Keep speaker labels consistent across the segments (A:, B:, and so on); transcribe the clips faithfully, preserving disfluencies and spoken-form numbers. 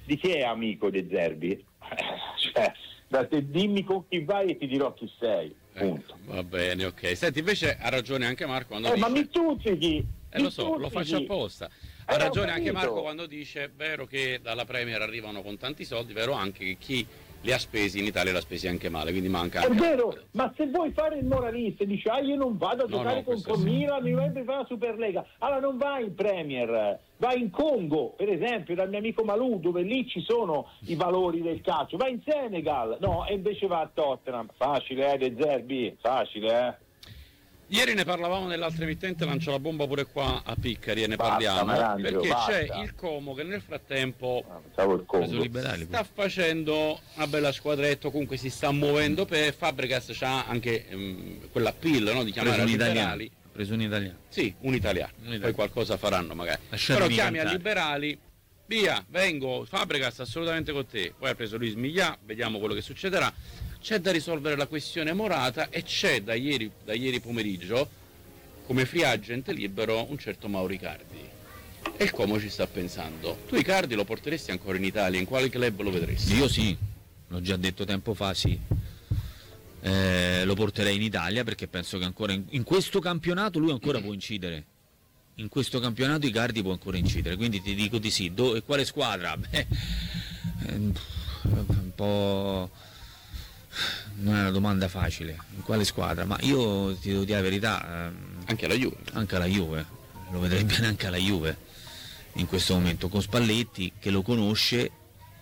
A: di chi è amico De Zerbi? Eh, cioè, da te, dimmi con chi vai e ti dirò chi sei. Punto.
B: Eh, va bene, ok. Senti, invece ha ragione anche Marco quando
A: Eh,
B: dice...
A: ma mi tuzzichi!
B: Eh, lo so, lo faccio apposta. Ha
A: Eh,
B: ragione anche Marco quando dice: è vero che dalla Premier arrivano con tanti soldi, vero anche che chi li ha spesi in Italia li ha spesi anche male, quindi manca anche.
A: È vero, ma se vuoi fare il moralista e dici ah io non vado a
B: No,
A: giocare
B: no,
A: contro
B: sì.
A: Milan, mi vai per fare la Superlega, allora non vai in Premier, vai in Congo, per esempio, dal mio amico Malou, dove lì ci sono i valori del calcio, vai in Senegal, no, e invece va a Tottenham. Facile, eh, De Zerbi, facile, eh.
B: Ieri ne parlavamo nell'altra emittente, lancio la bomba pure qua a Piccari e ne
A: Basta,
B: parliamo,
A: Marangio,
B: perché
A: basta.
B: c'è il Como che nel frattempo
A: ah, il Congo.
C: liberali,
B: sta facendo una bella squadretta, comunque si sta muovendo, per Fabregas c'ha anche um, quella pill, no, di chiamare
C: preso un
B: liberali.
C: italiano, preso un italiano.
B: Sì, un italiano,
C: Un italiano.
B: poi qualcosa faranno magari.
C: Lasciatemi
B: Però chiami
C: cantare.
B: a liberali, via, vengo, Fabregas assolutamente con te, poi ha preso Luis Miglià, vediamo quello che succederà. C'è da risolvere la questione Morata e c'è da ieri, da ieri pomeriggio come free agent libero un certo Mauro Icardi. E il Como ci sta pensando. Tu Icardi lo porteresti ancora in Italia? In quale club lo vedresti?
C: Io sì, l'ho già detto tempo fa, sì. Eh, lo porterei in Italia perché penso che ancora in, in questo campionato lui ancora può incidere. In questo campionato Icardi può ancora incidere, quindi ti dico di sì. Do, e quale squadra? Beh, un po'... non è una domanda facile. In quale squadra? Ma io ti devo dire la verità, ehm,
B: Anche la Juve.
C: anche alla Juve, lo vedrei bene anche alla Juve in questo momento, con Spalletti che lo conosce,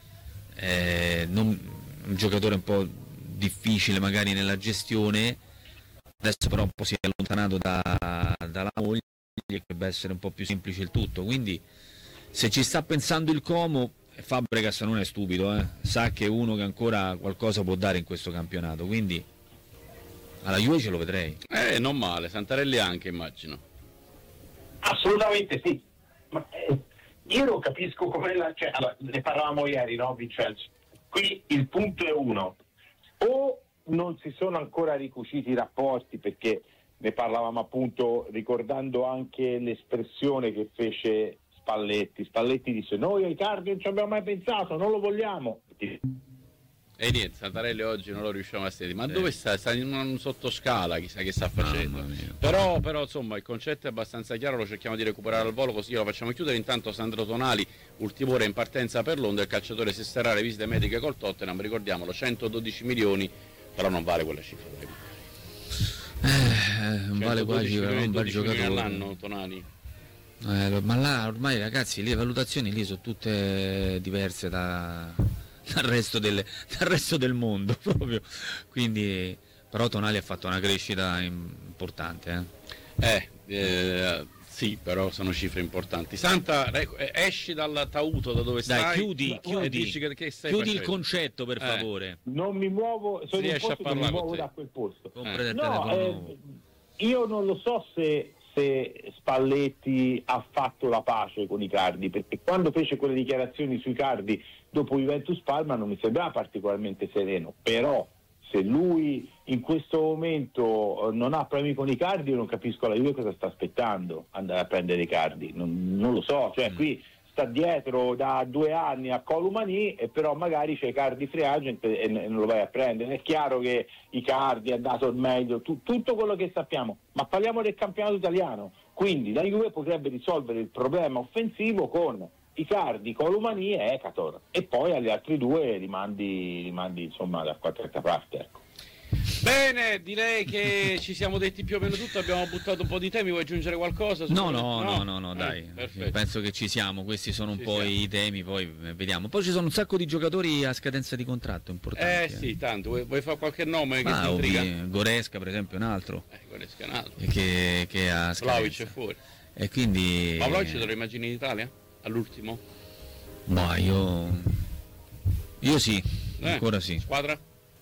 C: eh, non, un giocatore un po' difficile magari nella gestione, adesso però un po' si è allontanato da, dalla moglie, dovrebbe essere un po' più semplice il tutto, quindi se ci sta pensando il Como, Fabregas non è stupido, eh? Sa che è uno che ancora qualcosa può dare in questo campionato, quindi alla Juve ce lo vedrei.
B: Eh, non male, Santarelli anche, immagino.
A: Assolutamente sì, ma eh, io non capisco come la... Cioè, allora, ne parlavamo ieri, no, Vincenzo? Qui il punto è uno, o non si sono ancora ricuciti i rapporti, perché ne parlavamo appunto ricordando anche l'espressione che fece Spalletti. Spalletti disse noi a Icardi non ci abbiamo mai pensato, non lo vogliamo.
B: E niente, Santarelli oggi non lo riusciamo a sentire. Ma
C: Sì.
B: dove sta? Sta in un sottoscala, chissà che sta facendo.
C: Mamma mia.
B: Però, però insomma il concetto è abbastanza chiaro, lo cerchiamo di recuperare al volo così lo facciamo chiudere. Intanto Sandro Tonali, ultimo ora in partenza per Londra, il calciatore si esterrà le visite mediche col Tottenham, ricordiamolo, centododici milioni, però non vale quella cifra.
C: Eh, non vale quasi
B: centododici
C: per un bel
B: dodici milioni
C: giocatore.
B: all'anno, Tonali.
C: Eh, lo- ma là ormai ragazzi le valutazioni lì sono tutte diverse da, dal, resto delle, dal resto del mondo proprio, quindi però Tonali ha fatto una crescita importante, eh.
B: Eh, eh, sì, però sono cifre importanti. Santa, ecco, eh, esci dal tauto da dove
C: Dai,
B: stai.
C: chiudi,
B: e
C: chiudi,
B: dici che, che stai
C: chiudi il
B: facendo.
C: concetto per
B: Eh.
C: favore.
A: Non mi muovo, sono in
B: riesce a
A: posto che mi
B: parlare con
A: muovo
B: te.
A: da quel posto.
C: Compra
B: Eh.
C: del
A: No,
C: telefono
A: eh,
C: nuovo.
A: io non lo so se, se Spalletti ha fatto la pace con Icardi, perché quando fece quelle dichiarazioni su Icardi dopo Juventus Parma non mi sembrava particolarmente sereno, però se lui in questo momento non ha problemi con Icardi, io non capisco la Juve cosa sta aspettando andare a prendere Icardi, non, non lo so, cioè
C: Mm.
A: qui sta dietro da due anni a Columani e però magari c'è Icardi free agent e, e non lo vai a prendere. È chiaro che Icardi ha dato il meglio, tu, tutto quello che sappiamo, ma parliamo del campionato italiano, quindi la Juve potrebbe risolvere il problema offensivo con Icardi, Columani e Ekator, e poi agli altri due rimandi, rimandi insomma da qualche altra parte, ecco.
B: Bene, direi che ci siamo detti più o meno tutto, abbiamo buttato un po' di temi, vuoi aggiungere qualcosa? su-
C: No, no, no, no, no,
B: Eh,
C: dai,
B: perfetto.
C: penso che ci siamo, questi sono un
B: Ci
C: po'
B: siamo.
C: i temi, poi eh, vediamo. Poi ci sono un sacco di giocatori a scadenza di contratto importanti.
B: Eh sì, tanto, vuoi, vuoi fare qualche nome che
C: Ma
B: ti intriga?
C: ovvi- Goresca per esempio è un altro
B: Eh, quello è scanato.
C: che, che ha
B: Vlahovic è
C: scadenza.
B: fuori.
C: E quindi...
B: Ma Vlahovic te lo immagini in Italia? All'ultimo?
C: Ma io... Io sì,
B: Eh,
C: ancora sì.
B: Squadra?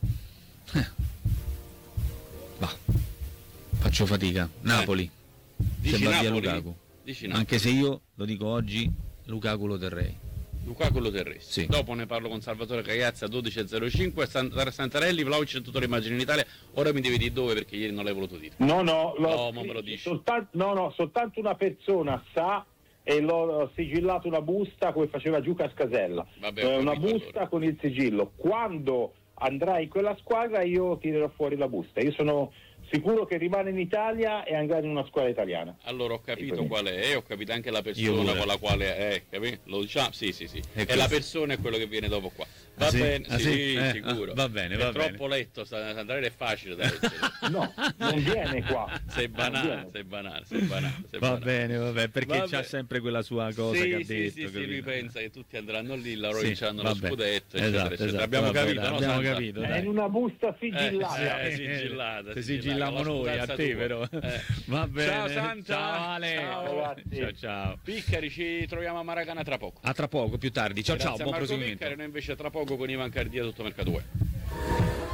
C: Va. Faccio fatica. Napoli.
B: Dici
C: Se va via
B: Napoli?
C: Lukaku.
B: Dici Napoli.
C: Anche se io, lo dico oggi, Lukaku lo terrei.
B: Lukaku lo terresti.
C: Sì.
B: Dopo ne parlo con Salvatore Cagliazza dodici e zero cinque, Sant- Santarelli, Vlahovic tu te lo immagini in Italia, ora mi devi dire dove perché ieri non l'hai voluto dire.
A: No, no, l'ho
B: No, ma me lo
A: scritto
B: dici.
A: soltanto, no, no, soltanto una persona sa e l'ho sigillato una busta come faceva Giù Cascasella.
B: Vabbè,
A: eh,
B: ho
A: una
B: capito,
A: busta
B: allora.
A: con il sigillo. Quando andrai in quella squadra io tirerò fuori la busta. Io sono sicuro che rimane in Italia e andrà in una squadra italiana.
B: Allora ho capito
A: Ecco.
B: qual è, e ho capito anche la
C: Io
B: persona
C: pure.
B: con la quale è, capito? Lo diciamo? Sì, sì, sì.
C: Ecco.
B: E la persona è quello che viene dopo qua. Va
C: Ah, sì?
B: bene,
C: Ah,
B: sì,
C: sì? Eh,
B: sicuro.
C: ah, va bene,
B: è
C: va
B: troppo letto, sta- Andrea è facile da leggere.
A: No, non viene qua.
B: Sei
A: Non
B: banale,
A: viene.
B: sei banale, sei banale. Sei
C: Va
B: banale.
C: bene, vabbè, perché
B: Vabbè.
C: c'ha sempre quella sua cosa
B: sì,
C: che ha
B: sì,
C: detto.
B: sì, sì,
C: capito?
B: lui pensa che tutti andranno lì, loro
C: Sì,
B: vinceranno lo
C: vabbè.
B: scudetto, eccetera,
C: Esatto,
B: eccetera.
C: esatto,
B: Abbiamo
C: vabbè,
B: capito,
C: dai,
B: no?
C: abbiamo
B: Sandra?
C: capito,
A: È
C: dai.
A: in una busta
B: Eh,
A: sigillata.
B: eh, sigillata,
C: Ti
B: sigillata,
C: sigilliamo
B: la
C: noi a
B: sputanza
C: te
B: tua.
C: però.
B: Eh.
C: Va bene.
B: Ciao Santa.
C: Ciao Ale.
B: Ciao.
A: Ragazzi.
C: Ciao ciao.
B: Piccari, ci troviamo a Maracana tra poco.
C: A tra poco, più tardi. Ciao
B: Grazie
C: ciao,
B: a
C: buon
B: Marco
C: proseguimento.
B: Piccari, noi invece tra poco con Ivan Cardia tutto Mercato Web.